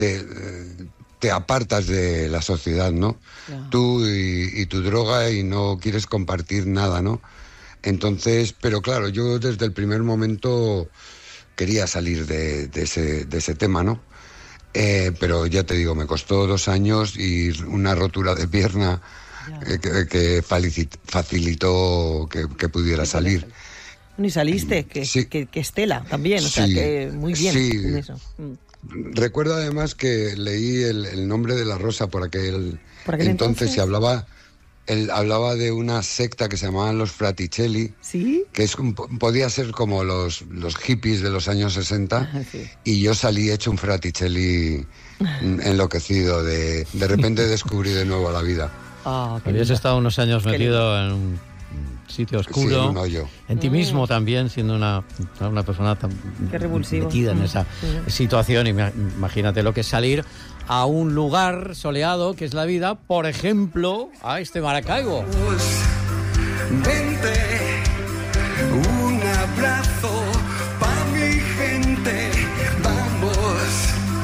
te apartas de la sociedad, ¿no? Ya. Tú y tu droga, y no quieres compartir nada, ¿no? Entonces, pero claro, yo desde el primer momento quería salir de ese tema, ¿no? Pero ya te digo, me costó 2 años y una rotura de pierna que facilitó que pudiera salir. Ni saliste, que Estela también, o sea, que muy bien en eso. Recuerdo además que leí el nombre de la rosa por aquel entonces, y hablaba de una secta que se llamaban los Fraticelli, ¿sí? Que podía ser como los hippies de los años 60, sí. Y yo salí hecho un Fraticelli enloquecido, de repente descubrí de nuevo la vida. Habías estado unos años metido en un sitio oscuro, sí, en un hoyo. En ti mismo también, siendo una persona tan metida en esa situación. Y imagínate lo que es salir a un lugar soleado, que es la vida, por ejemplo, a este Maracaibo. Vente